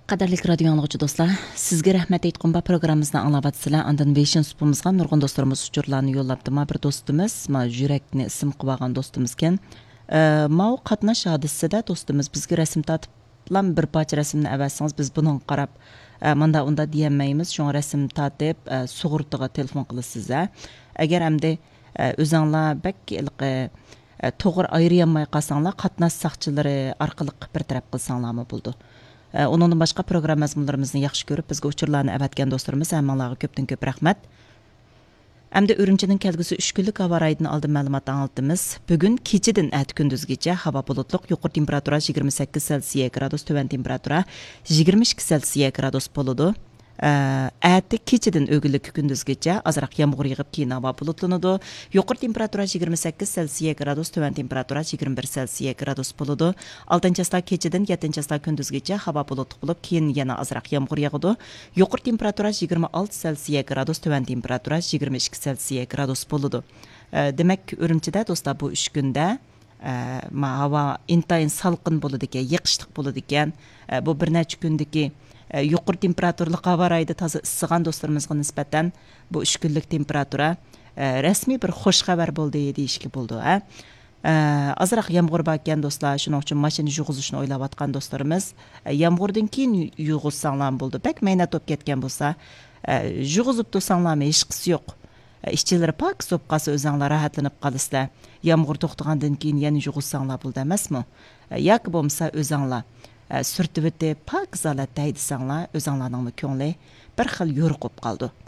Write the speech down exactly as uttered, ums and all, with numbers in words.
Qadarlik radio anlıqçı dostlar, sizge rahmet aytqanba programımızdan anlabatsızlar. Andan Vision supumuzga nurg'un dostlarımız uçurlarını yollabdı. Ma bir dostumuz, ma yürekni isim qıvagan dostumuzken, e, ma o qatnaş hadisede dostumuz bizge resim tatib lan bir parça resimni əvətsiniz, biz bunun qarab e, manda onda diyemeyimiz. Şun resim tatib e, suğurtuğa telefon qılısınız. Əgər əmdi e, özünlər bək ilqi e, toğır ayırıyanmay qalsanlar, qatnaş saqçıları arqılıq bir tərəf qılsanlar mı buldu? Onun başqa proqram məzmunlarımızı yaxşı görüb bizə uçurlarını əvətkən dostlarımız həmmanlığa köpdən köp rəhmət. Əmdə Ürümçinin kəlgüsü üç günlük hava rayını aldı məlumat anlattığımız. Bugün keçidin ət gündüzgəcə hava bulutluq, yuqur temperatura yigirma sakkiz Selsiya gradus, tövən temperatura yigirma ikki Selsiya gradus boludu. Әті keçidin ögülük gündüzgəcə azraq yağmur yığıb keyin hava bulutlanıdı. Yuqur temperatura yigirma sakkiz Selsiya gradus, tövən temperatura yigirma bir Selsiya gradus boludu. altıncı asla keçidin yedinci asla gündüzgəcə hava bulutluq bulub keyin yana azraq yağmur yağıdı. Yuqur temperatura yigirma altı Selsiya gradus, tövən temperatura yigirma ikki Selsiya gradus boludu. Demək Ürümçidə dostlar bu üç gündə ma hava intayın salqın boludu ekan, yığışlıq boludu ekan. Bu bir neçə gündəki yuqur temperaturli hava rayida taza issigan dostlarımızga nisbatan bu üç günlük temperatura resmi bir xoş xabar bo'ldi deyishki bo'ldi. Azroq yağmur bo'lgan do'stlar, shuning uchun mashina yug'izishni o'ylayotgan do'stlarimiz yağmurdan keyin yug'izsanglar bo'ldi. Bak maynat o'p ketgan bo'lsa, yug'izib tursanlarmi hech qisi yo'q. İşçileri pak so'p qalsa o'zinglar rahatlanib qolasizlar. Yağmur to'xtagandan keyin yana yug'izsanglar bo'ldi emasmi? Yoki bo'lmasa o'zinglar sürtüvütü pak zalat deydisanlar, özanlarının köngli bir xil yoruqub qaldı.